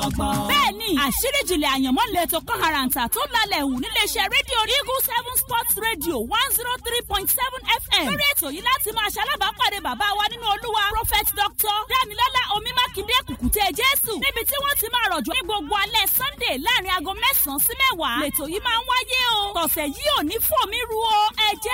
Bẹ́ẹ̀ni, àṣírí ìjìnlẹ̀ àyànmọ́ lẹ́tọ̀ kan àràǹtà tó lálẹ́ hù níléeṣẹ́ rédíò Eagle 7 Sports Radio 103.7 FM. Lórí ètò yìí láti máa ṣalábàápàdé bàbá wa nínú Olúwa Prophet Dr. Dámilọ́lá Omimákindé Kùkùté Jésù. Níbi tí wọ́n ti máa rọ̀jò ní gbogbo alẹ́ Sunday láàrin aago 9 sí 10. Lẹ́tọ̀ yìí máa ń wáyé o. Tọ̀sẹ̀ yìí ò ní fòmí ru o. Ẹ jẹ́